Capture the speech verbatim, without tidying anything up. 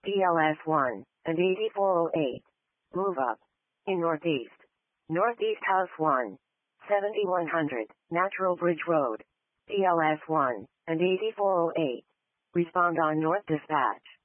D L S one and eighty-four oh eight. Move up. In Northeast. Northeast House one. seventy-one hundred, Natural Bridge Road. D L S one and eighty-four oh eight. Respond on North Dispatch.